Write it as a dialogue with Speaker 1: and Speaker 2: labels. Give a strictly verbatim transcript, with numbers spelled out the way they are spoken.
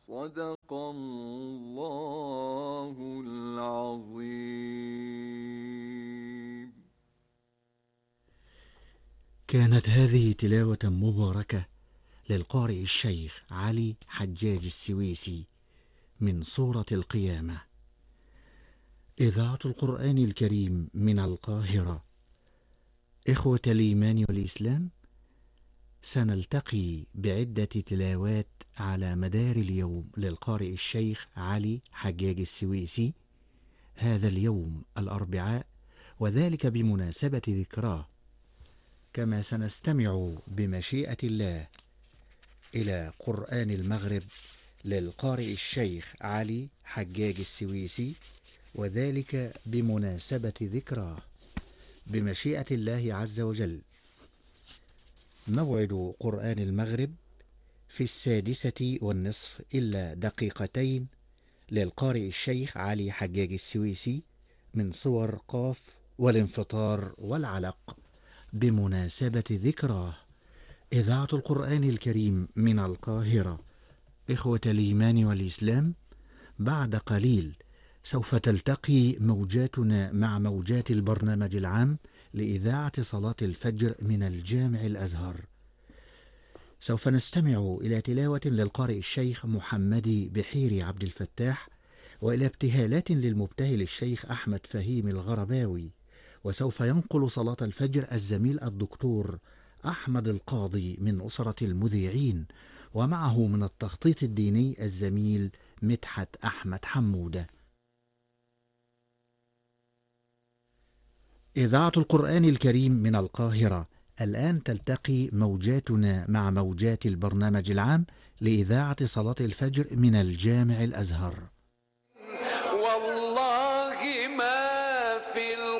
Speaker 1: صدق الله العظيم.
Speaker 2: كانت هذه تلاوة مباركة للقارئ الشيخ علي حجاج السويسي من سورة القيامة. إذاعة القرآن الكريم من القاهرة. إخوة الإيمان والإسلام، سنلتقي بعدة تلاوات على مدار اليوم للقارئ الشيخ علي حجاج السويسي هذا اليوم الأربعاء، وذلك بمناسبة ذكراه. كما سنستمع بمشيئة الله إلى قرآن المغرب للقارئ الشيخ علي حجاج السويسي، وذلك بمناسبة ذكراه بمشيئة الله عز وجل. موعد قرآن المغرب في السادسة والنصف إلا دقيقتين للقارئ الشيخ علي حجاج السويسي من صور قاف والانفطار والعلق بمناسبة ذكراه. إذاعة القرآن الكريم من القاهرة. إخوة الإيمان والإسلام، بعد قليل سوف تلتقي موجاتنا مع موجات البرنامج العام لإذاعة صلاة الفجر من الجامع الأزهر. سوف نستمع إلى تلاوة للقارئ الشيخ محمد بحيري عبد الفتاح، وإلى ابتهالات للمبتهل الشيخ أحمد فهيم الغرباوي. وسوف ينقل صلاة الفجر الزميل الدكتور أحمد القاضي من أسرة المذيعين، ومعه من التخطيط الديني الزميل مدحت أحمد حمودة. إذاعة القرآن الكريم من القاهرة. الآن تلتقي موجاتنا مع موجات البرنامج العام لإذاعة صلاة الفجر من الجامع الأزهر.
Speaker 1: والله ما في